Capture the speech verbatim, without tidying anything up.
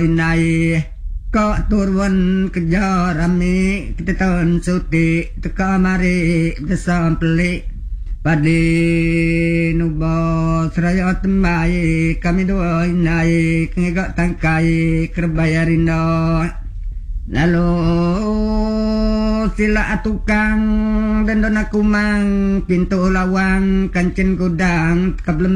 inai kok turun kejar rame kita tahun suti teka mari besam pelik padi nubo seraya temai kami dua inai ngegak tangkai kerbayarino lalu sila tukang dan dona kumang pintu lawang kancing gudang kabelum